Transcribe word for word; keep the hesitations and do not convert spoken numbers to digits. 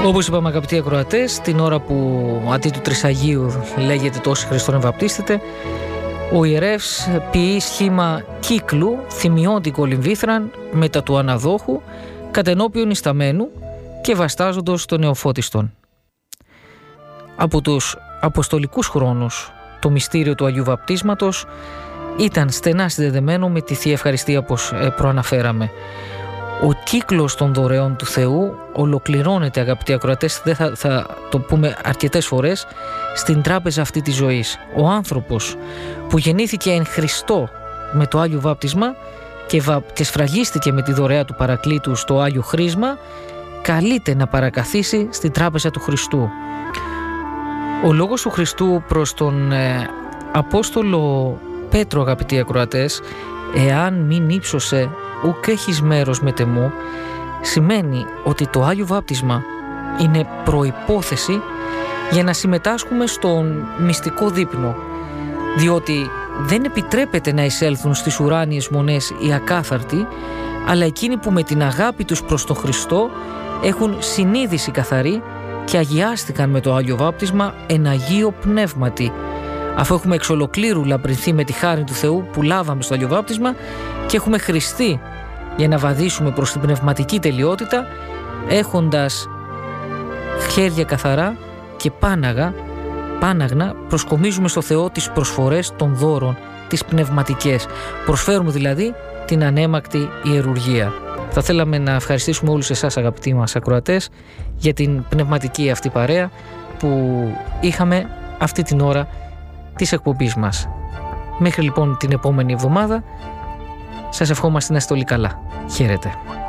Όπως είπαμε, αγαπητοί ακροατές, την ώρα που αντί του Τρισαγίου λέγεται το «Όσοι Χριστόν εμβαπτίστητε», ο ιερεύς ποιεί σχήμα κύκλου θυμιών κολυμβήθραν μετά του αναδόχου κατενόπιον ισταμένου και βαστάζοντος των νεοφώτιστων. Από τους αποστολικούς χρόνους το μυστήριο του Αγίου Βαπτίσματος ήταν στενά συνδεδεμένο με τη Θεία Ευχαριστία, όπως προαναφέραμε. Ο κύκλος των δωρεών του Θεού ολοκληρώνεται, αγαπητοί ακροατές, δεν θα, θα το πούμε αρκετές φορές, στην τράπεζα αυτή της ζωής. Ο άνθρωπος που γεννήθηκε εν Χριστώ με το Άγιο Βάπτισμα και, βα, και σφραγίστηκε με τη δωρεά του Παρακλήτου στο Άγιο Χρίσμα, καλείται να παρακαθίσει στην τράπεζα του Χριστού. Ο λόγος του Χριστού προς τον ε, Απόστολο Πέτρο, αγαπητοί ακροατές, «Εάν μην ύψωσε ουκ έχεις μέρος με τεμού», σημαίνει ότι το Άγιο Βάπτισμα είναι προϋπόθεση για να συμμετάσχουμε στον μυστικό δείπνο, διότι δεν επιτρέπεται να εισέλθουν στις ουράνιες μονές οι ακάθαρτοι, αλλά εκείνοι που με την αγάπη τους προς τον Χριστό έχουν συνείδηση καθαρή και αγιάστηκαν με το Άγιο Βάπτισμα εν Αγίο Πνεύματι, αφού έχουμε εξ ολοκλήρου λαμπρινθεί με τη χάρη του Θεού που λάβαμε στο Άγιο Βάπτισμα και έχουμε χρηστεί για να βαδίσουμε προς την πνευματική τελειότητα, έχοντας χέρια καθαρά και πάναγα, πάναγνα προσκομίζουμε στο Θεό τις προσφορές των δώρων, τις πνευματικές. Προσφέρουμε δηλαδή την ανέμακτη ιερουργία. Θα θέλαμε να ευχαριστήσουμε όλους εσάς, αγαπητοί μας ακροατές, για την πνευματική αυτή παρέα που είχαμε αυτή την ώρα της εκπομπής μας. Μέχρι λοιπόν την επόμενη εβδομάδα, σας ευχόμαστε να είστε όλοι καλά. Χαίρετε.